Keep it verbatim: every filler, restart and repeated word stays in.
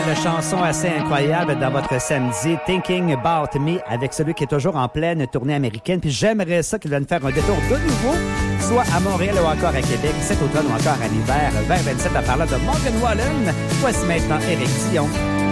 de chansons assez incroyables dans votre samedi, Thinking About Me, avec celui qui est toujours en pleine tournée américaine. Puis j'aimerais ça qu'il vienne faire un détour de nouveau, soit à Montréal ou encore à Québec, cet automne ou encore à l'hiver, vers vingt-sept, à parler de Morgan Wallen. Voici maintenant Éric Dion.